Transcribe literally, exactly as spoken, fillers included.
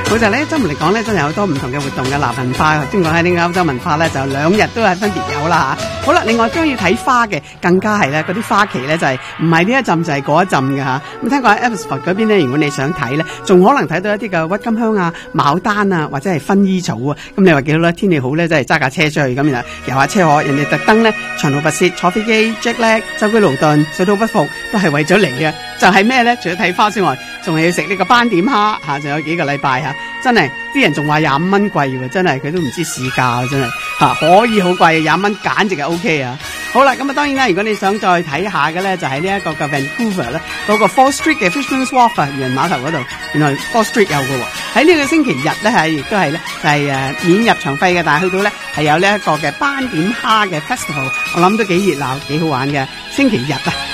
好就咧，周末嚟講咧，真係有好多唔同嘅活動嘅嗱，文化經過喺呢個歐洲文化咧，就兩日都係分別有啦嚇。好啦，另外中意睇花嘅，更加係咧，嗰啲花期咧就係唔係呢一陣就係嗰一陣嘅嚇。咁聽講喺 Abbotsford 嗰邊咧，如果你想睇咧，仲可能睇到一啲嘅鬱金香啊、牡丹啊，或者係薰衣草啊。咁你話幾好啦？天氣好咧，真係揸架車出去咁，然後遊下車河，人哋特登咧長途跋涉坐飛機 jet lag 舟車勞頓水土不服，都係為咗嚟嘅。就係咩咧？除咗睇花之外，仲係要食呢個斑點蝦嚇，仲有幾個禮拜嚇，真係啲人仲話廿五蚊貴喎，真係佢都唔知市價真係嚇，可以好貴，廿蚊簡直係 O K 啊！好啦，咁啊當然啦，如果你想再睇下嘅咧，就係呢一個嘅 Vancouver 咧，嗰個 Fall Street 嘅 Fisherman's Wharf 漁人碼頭嗰度，原來 Fall Street 有嘅喎。喺呢個星期日咧係亦都係咧就係誒免入場費嘅，但係去到咧係有呢一個嘅斑點蝦嘅 Festival，我諗都幾熱鬧幾好玩嘅星期日啊！